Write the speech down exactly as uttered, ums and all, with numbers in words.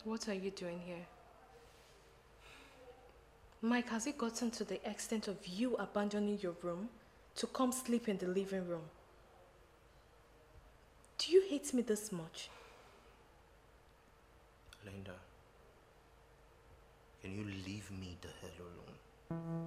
What are you doing here? Mike, has it gotten to the extent of you abandoning your room to come sleep in the living room? Do you hate me this much? Linda, can you leave me the hell alone?